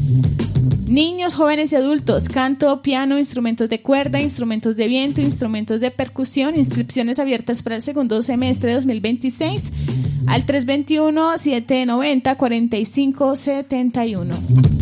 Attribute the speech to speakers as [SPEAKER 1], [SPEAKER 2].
[SPEAKER 1] Niños, jóvenes y adultos, canto, piano, instrumentos de cuerda, instrumentos de viento, instrumentos de percusión, inscripciones abiertas para el segundo semestre de 2026 al 321-790-4571.